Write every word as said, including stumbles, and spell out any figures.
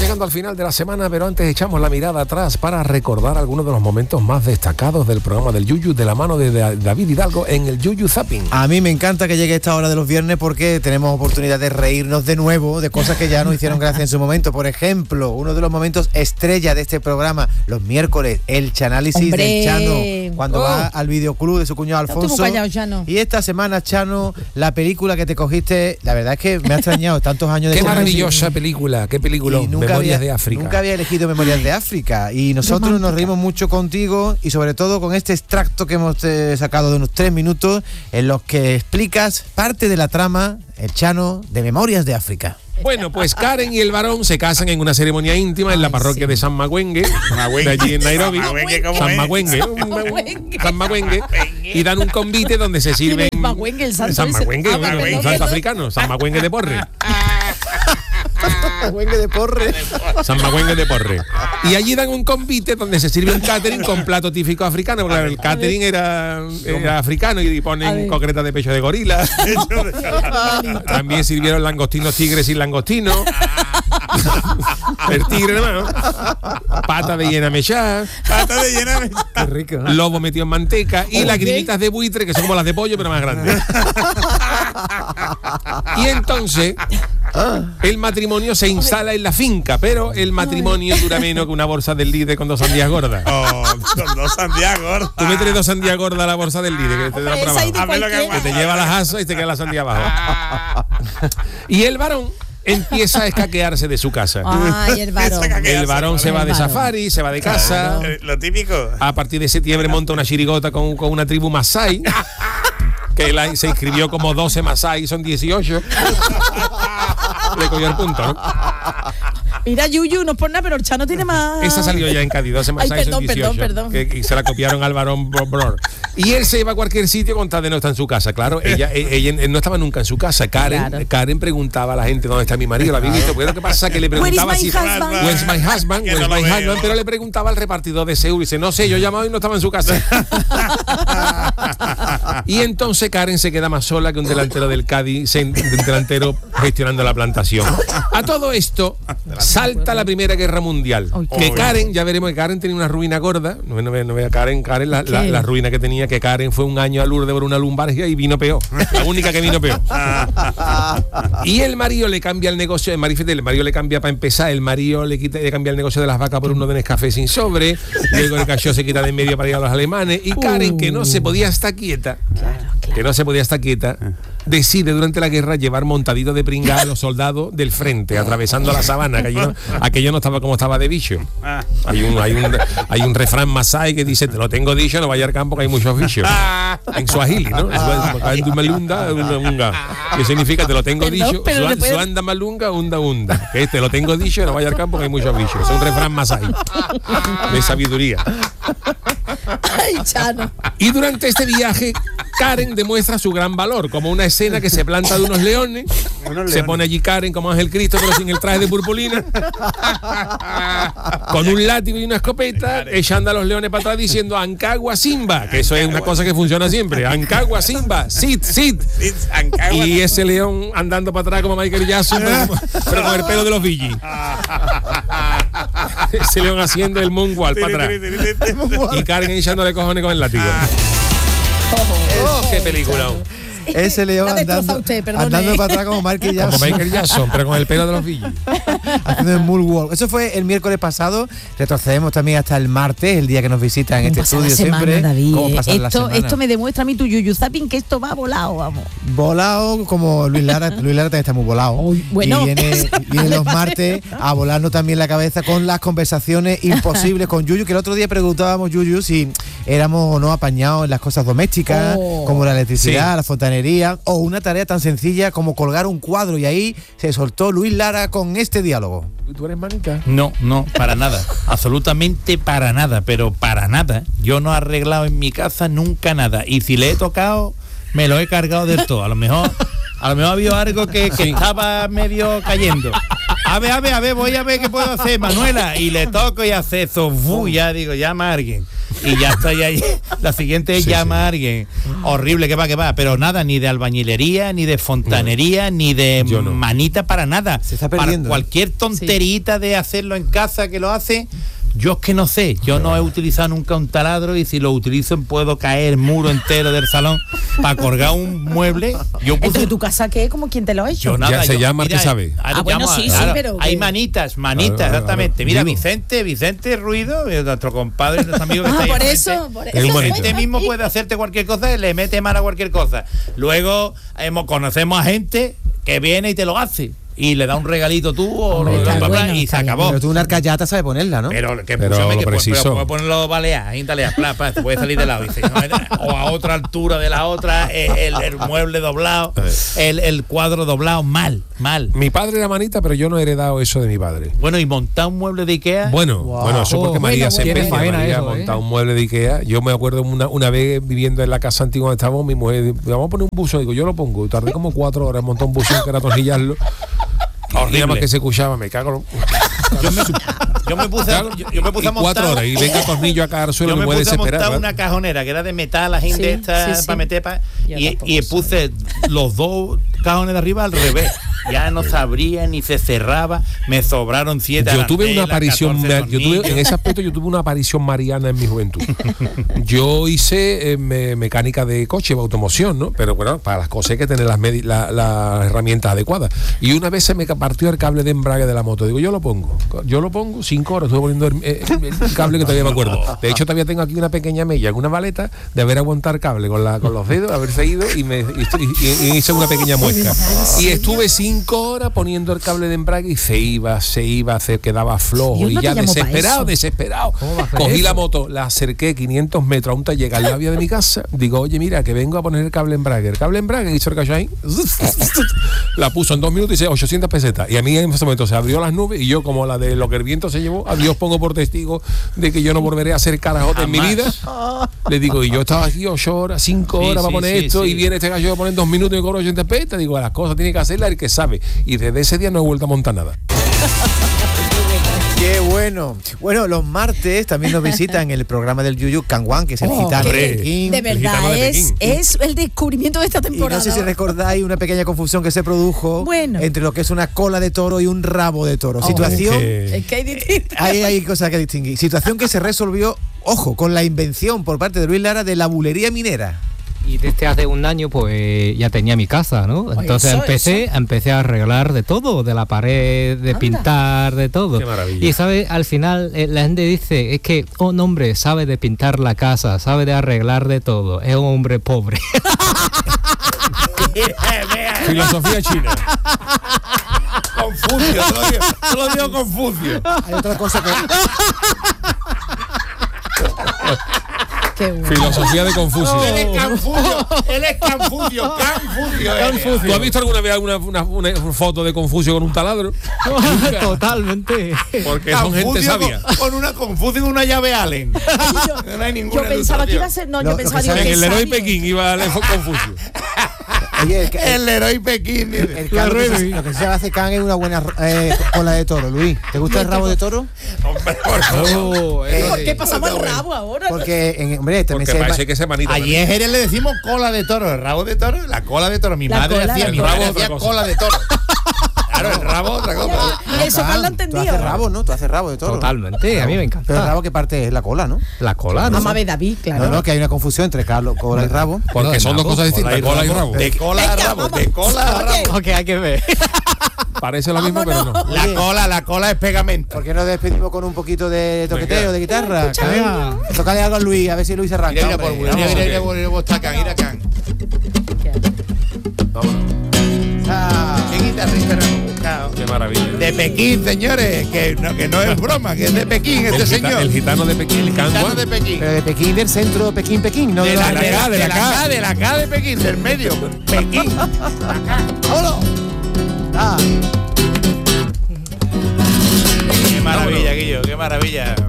llegando al final de la semana, pero antes echamos la mirada atrás para recordar algunos de los momentos más destacados del programa del Yuyu de la mano de David Hidalgo en el Yuyu Zapping. A mí me encanta que llegue esta hora de los viernes porque tenemos oportunidad de reírnos de nuevo de cosas que ya nos hicieron gracia en su momento. Por ejemplo, uno de los momentos estrella de este programa, los miércoles, el chanálisis ¡Hombre! del Chano, cuando Oh. va al videoclub de su cuñado Alfonso. Estuvo callado, Chano. Y esta semana, Chano, la película que te cogiste, la verdad es que me ha extrañado tantos años de Qué chanálisis. maravillosa película, qué película, Y nunca Memorias había, de África. Nunca había elegido Memorias de África y nosotros Romántica. nos reímos mucho contigo y sobre todo con este extracto que hemos eh, sacado de unos tres minutos en los que explicas parte de la trama, el Chano, de Memorias de África. Bueno, pues Karen y el varón se casan en una ceremonia íntima en la parroquia de San Magüengue, de allí en Nairobi. San Magüengue, San Magüengue, y dan un convite donde se sirven El Magüengue, el santo San ese. Magüengue, Ah, un perdón, santo perdón. africano, San Magüengue de Porre. Magüengue de Porre. San Magüengue de Porre. Y allí dan un convite donde se sirve un catering con plato típico africano, porque el catering era, era africano y A ponen ver. concretas de pecho de gorila. También sirvieron langostinos tigres sin langostino. El tigre nomás. Pata de llena mechá. Pata de llena. Qué rico. Lobo metido en manteca y Ok. lagrimitas de buitre que son como las de pollo pero más grandes. Y entonces el matrimonio se instala en la finca, pero el matrimonio dura menos que una bolsa del líder con dos sandías gordas. Oh, son dos sandías gordas. Tú metes dos sandías gordas a la bolsa del líder que te da Hombre, para esa hay de abajo. A ver lo que cualquiera. Que te lleva las asas y te queda la sandía abajo. Y el varón empieza a escaquearse de su casa. Ay, el varón. Esa que El hace, varón se va de El varón. safari, se va de casa. Eh, Lo típico. A partir de septiembre monta una chirigota con, con una tribu masái, que la- se inscribió como doce masái, son dieciocho. Le cogió el punto, ¿no? Mira, Yuyu, no es por nada, pero el Chano tiene más. Esa salió ya en Cádiz, doce Ay, masái son perdón, dieciocho. perdón, perdón. Que, que se la copiaron al varón Bro- Bror. Y él se iba a cualquier sitio con tal de no estar en su casa. Claro, ella, e- ella, él no estaba nunca en su casa. Karen, Claro. Karen preguntaba a la gente dónde está mi marido, ¿la habéis visto? Pues lo que pasa es que le Where is preguntaba my si husband? Where's my husband? Que Where's no lo my veo. husband? Pero le preguntaba al repartidor de Seúl y dice, no sé, yo he llamado y no estaba en su casa. Y entonces Karen se queda más sola que un delantero del Cádiz, sen- un delantero gestionando la plantación. A todo esto salta la Primera Guerra Mundial. Ay, Que qué Karen, ya veremos que Karen tenía una ruina gorda. No, no, no, no, Karen, Karen la, la, ¿Qué? la ruina que tenía, que Karen fue un año a Lourdes por una lumbalgia y vino peor. La única que vino peor. Y el marido le cambia el negocio, el marido, fíjate, el marido le cambia para empezar, el marido le quita, le cambia el negocio de las vacas por uno de Nescafé sin sobre, luego el cachorro se quita de en medio para ir a los alemanes, y Karen, que no se podía estar quieta, que no se podía estar quieta, decide durante la guerra llevar montadito de pringa a los soldados del frente, atravesando la sabana, que allí no- aquello no estaba como estaba de bicho. Hay un, hay un, hay un refrán masái que dice, te lo tengo dicho, no vaya al campo que hay muchos bichos. En suajili, ¿no? Su- malunda, unda, unda. Que significa, te lo tengo Perdón, dicho, pero le su- puedo- suanda malunga, unda, unda. Que es, te lo tengo dicho, no vaya al campo que hay muchos bichos. Es un refrán masái de sabiduría. Ay, Chano. Y durante este viaje, Karen demuestra su gran valor, como una escena que se planta de unos leones, Unos se leones. pone allí Karen como Ángel Cristo, pero sin el traje de purpurina, con un látigo y una escopeta, echando a los leones para atrás diciendo Ancagua Simba, que eso es una cosa que funciona siempre, Ancagua Simba, sit, sit. Sí, Ancagua. Y ese león andando para atrás como Michael Jackson, pero, pero con el pelo de los Vigi. Ese león haciendo el moonwalk para atrás. Y Karen echándole cojones con el látigo. Oh, qué película. Ese león La destroza andando, usted, perdone. andando para atrás como Michael Como Jackson. Michael Jackson, pero con el pelo de los Vigi. Haciendo el moonwalk. Eso fue el miércoles pasado. Retrocedemos también hasta el martes, el día que nos visitan en este ¿Cómo pasa la estudio semana, siempre. David? ¿Cómo pasa la Esto, semana? esto me demuestra a mí tu Yuyu Zapping que esto va volado, vamos. Volado como Luis Lara. Luis Lara también está muy volado. Uy, bueno. Y viene, viene los martes a volarnos también la cabeza con las conversaciones imposibles con Yuyu, que el otro día preguntábamos, Yuyu, si éramos o no apañados en las cosas domésticas, Oh. como la electricidad, Sí. la fontanería, o una tarea tan sencilla como colgar un cuadro. Y ahí se soltó Luis Lara con este diálogo. ¿Tú eres manita? No, no, para nada. Absolutamente para nada, pero para nada. Yo no he arreglado en mi casa nunca nada. Y si le he tocado, me lo he cargado del todo. A lo mejor, a lo mejor había algo que, que estaba medio cayendo. A ver, a ver, a ver, voy a ver qué puedo hacer, Manuela. Y le toco y hace eso. Uf, ya digo, llama a alguien. y ya está. Ya, la siguiente es Sí, llama sí. a alguien. Horrible, que va, que va. Pero nada, ni de albañilería, ni de fontanería, ni de Yo no. manita para nada. Se está para perdiendo, ¿eh? cualquier tonterita de hacerlo en casa que lo hace. Yo es que no sé, yo no he utilizado nunca un taladro y si lo utilizo puedo caer el muro entero del salón para colgar un mueble. Yo puse, Entonces, ¿tu casa qué? ¿Como quién te lo ha hecho? yo nada, Ya se yo- llama el que mira, sabe. ahora Ah, bueno, llamo a- sí, sí, ahora pero hay que- manitas, manitas, Claro, claro, exactamente. claro. Mira, Digo. Vicente, Vicente Ruido, nuestro compadre, nuestro amigo que Ah, está ahí por enfrente, eso, por Es eso. un bonito. Este mismo puede hacerte cualquier cosa, le mete mano a cualquier cosa. Luego hemos, conocemos a gente que viene y te lo hace. Y le da un regalito tú o Hombre, lo- está bla, bla, bueno, y se está bien. acabó. Pero tú una arcayata sabes ponerla, ¿no? Pero que Pero escúchame, lo que puede- preciso. pero puede ponerlo balear, ahí balear, pla, pla, te puede salir de lado. Dice, no, o a otra altura de la otra, el, el mueble doblado, el, el cuadro doblado, mal, mal. Mi padre era manita, pero yo no he heredado eso de mi padre. Bueno, y montar un mueble de Ikea. Bueno, bueno, eso porque Oh, María bueno, se tiene empeña, faena María eso, ha ¿eh? montado un mueble de Ikea. Yo me acuerdo una, una vez viviendo en la casa antigua donde estábamos, mi mujer, dijo, vamos a poner un buzón. Digo, yo lo pongo. Tardé como cuatro horas en montar un buzón que era atornillarlo. Y nada más que se escuchaba, me cago. yo, me, yo me puse, Claro, yo, yo me puse y a montar. cuatro horas y venga tornillo acá al suelo, Yo me me puede puse a desesperar. montar ¿verdad? una cajonera que era de metal, la gente Sí, esta sí, sí. para meter pa- Yo y, tampoco y sé. puse los dos cajones de arriba al revés. Ya no se abría ni se cerraba, me sobraron siete. Yo tuve una arandelas, aparición, catorce ma- yo tuve, tornillos. en ese aspecto yo tuve una aparición mariana en mi juventud. Yo hice eh, me- mecánica de coche, automoción, ¿no? Pero bueno, para las cosas hay que tener las, medi- la- las herramientas adecuadas. Y una vez se me partió el cable de embrague de la moto. Digo, yo lo pongo. Yo lo pongo, cinco horas estuve poniendo el, eh, el cable que todavía me acuerdo. De hecho, todavía tengo aquí una pequeña mella en una maleta de haber aguantado el cable con, la, con los dedos, haberse ido y me y, y- y hice una pequeña muesca. Y estuve cinco horas poniendo el cable de embrague y se iba, se iba, se quedaba flojo. Dios, Y no te ya llamo pa' desesperado, eso. desesperado. ¿Cómo va a hacer Cogí eso? la moto, la acerqué quinientos metros a un taller al labio de mi casa. Digo, oye, mira, que vengo a poner el cable embrague. El cable embrague, hizo el cachaín. La puso en dos minutos y dice ochocientas pesetas. Y a mí en ese momento se abrió las nubes y yo, como la de lo que el viento se llevó, a Dios pongo por testigo de que yo no volveré a hacer carajote en mi Jamás. vida. Le digo, y yo estaba aquí ocho horas, cinco Sí, horas sí, para poner sí, esto sí. y viene este gallo a poner en dos minutos y me cobro ochenta pesetas. Digo, las cosas tiene que hacerlas el que sabe. Y desde ese día no he vuelto a montar nada. Qué bueno. Bueno, los martes también nos visitan el programa del Yuyu Canguán, que es el Oh, gitano de hombre. Pekín. De El gitano verdad, de es, Pekín. es el descubrimiento de esta Y temporada. no sé si recordáis una pequeña confusión que se produjo Bueno. entre lo que es una cola de toro y un rabo de toro. Oh, Situación, que- Es que hay distintas. hay, hay cosas que distinguir. Situación que se resolvió, ojo, con la invención por parte de Luis Lara de la bulería minera. Y desde hace un año pues ya tenía mi casa, ¿no? Oye, Entonces eso, empecé, eso. empecé a arreglar de todo, de la pared, de Anda. pintar, de todo. Qué maravilla. Y sabe, al final eh, la gente dice, es que un hombre sabe de pintar la casa, sabe de arreglar de todo, es un hombre pobre. Filosofía china. Confucio, te lo digo, te lo digo Confucio. Hay otra cosa que... Qué bueno. Filosofía de Confucio. Él es Confucio, él es Confucio, Confucio. eh. ¿Tú has visto alguna vez alguna una, una foto de Confucio con un taladro? Totalmente. Porque son gente Confucio sabia. Con, con una Confucio y una llave Allen. Yo, No hay ninguna yo pensaba que ilustración. iba a ser. No, Lo- yo lo pensaba que digo, sabe- qué En el héroe sabio. Pekín iba a Confucio. Oye, el, el, El héroe Pekín. el can- lo, que se, lo que se hace can es una buena eh, cola de toro, Luis. ¿Te gusta el rabo de toro? Hombre, por favor. Oh, eso ¿Por sí. qué pasamos el rabo ahora? Porque, en, hombre, también Porque se parece que se manita. Allí en Jerez le decimos cola de toro, el rabo de toro, la cola de toro. Mi La madre cola hacía, de mi toro. madre El rabo hacía otra cosa. cola de toro. Claro, el rabo otra cosa. Eso que lo Tú entendido. haces rabo, ¿no? Tú haces rabo de toro. Totalmente, a mí me encanta. Pero el rabo que parte es la cola, ¿no? La cola, ¿no? Vamos a ver, David, claro. No, no, que hay una confusión entre calo- cola y rabo. Porque No, son dos rabo, cosas distintas, cola y rabo. De cola a Venga, rabo, vamos. de cola a Oye, rabo. Ok, hay que ver. Parece lo mismo, pero no. La Oye. cola, la cola es pegamento. ¿Por qué no despedimos con un poquito de toqueteo, de guitarra? Venga. Can? Tócale algo a Luis, a ver si Luis se arranca. Mira, mira, por hombre. mira, Vamos. mira, mira, mira, mira, está acá, mira acá. Ah. ¿Qué guitarrista nos hemos buscado? Qué maravilla. De Pekín, señores, que no, que no es broma, que es de Pekín este El, gita- señor. el gitano de Pekín, el Gitano Canguán. de Pekín. Pero de Pekín, del centro, Pekín, Pekín, no de, De la, la, de la, de la K, de la K de Pekín, del medio. Pekín. ¡Vámonos! Ah. Qué maravilla, Guillo, qué maravilla.